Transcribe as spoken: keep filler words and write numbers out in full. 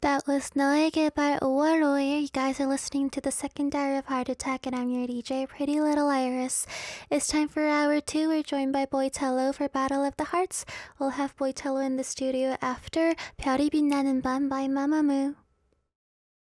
That was 너에게 발 오월 오일. You guys are listening to the second Diary of Heart Attack, and I'm your D J, Pretty Little Iris. It's time for hour two. We're joined by Boitello for Battle of the Hearts. We'll have Boitello in the studio after 별이 빛나는 밤 by Mamamoo.